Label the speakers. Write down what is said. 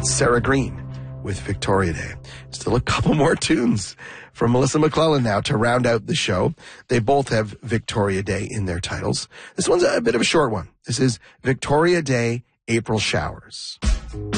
Speaker 1: That's Sarah Green with Victoria Day. Still a couple more tunes from Melissa McClellan now to round out the show. They both have Victoria Day in their titles. This one's a bit of a short one. This is Victoria Day, April Showers.